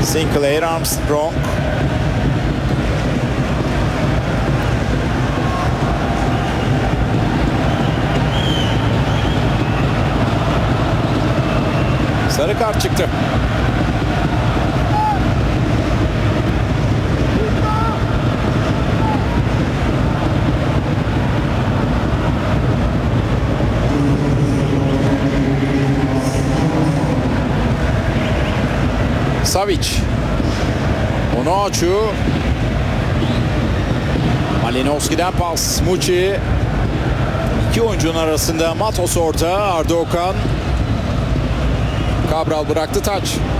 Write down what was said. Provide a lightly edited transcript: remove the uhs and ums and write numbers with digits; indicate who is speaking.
Speaker 1: Sinclair, Armstrong. Sarı kart çıktı. Savic. Onuachu. Malinowski'den pas. Muçi. İki oyuncunun arasında Matos orta. Arda Okan. Cabral bıraktı taç.